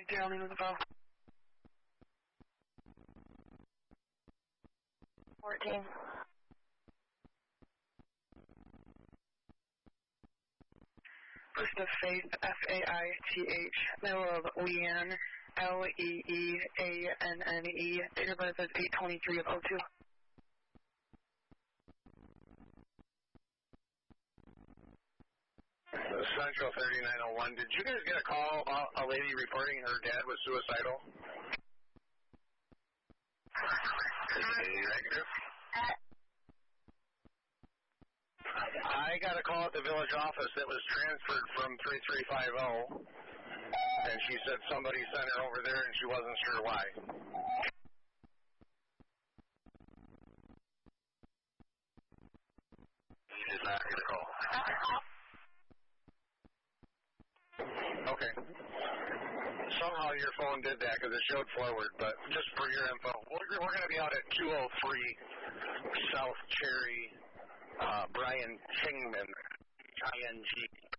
Detailing with the phone. 14. First of Faith, Faith, middle of Leanne, Leeanne, date of birth is 8/23 of 02. Central 3901. Did you guys get a call about a lady reporting her dad was suicidal? Negative. I got a call at the village office that was transferred from 3350, and she said somebody sent her over there and she wasn't sure why. You did not get a call. Okay. Somehow your phone did that because it showed forward, but just for your info, we're going to be out at 203 South Cherry, Brian Kingman, ING.